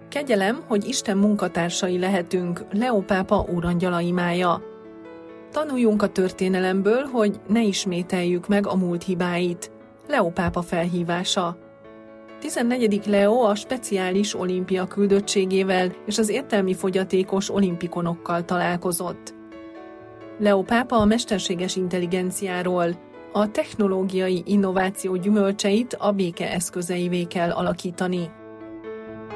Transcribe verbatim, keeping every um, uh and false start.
Kegyelem, hogy Isten munkatársai lehetünk, Leó pápa úrangyalai mája. Tanuljunk a történelemből, hogy ne ismételjük meg a múlt hibáit. Leó pápa felhívása. tizennegyedik Leó a speciális olimpia küldöttségével és az értelmi fogyatékos olimpikonokkal találkozott. Leó pápa a mesterséges intelligenciáról, a technológiai innováció gyümölcseit a béke eszközeivé kell alakítani.